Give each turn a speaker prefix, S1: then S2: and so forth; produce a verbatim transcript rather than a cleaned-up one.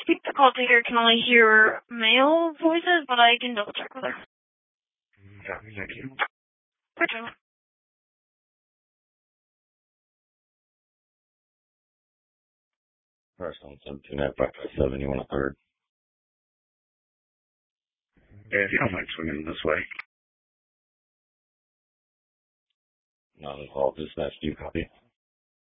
S1: think the call taker can only hear male voices, but I can double check with her.
S2: Got me, thank you.
S1: Gotcha.
S2: First on seventeen at breakfast seven, you want a third? Yeah, if you don't mind swinging this way. Not at all. Dispatch, do you copy?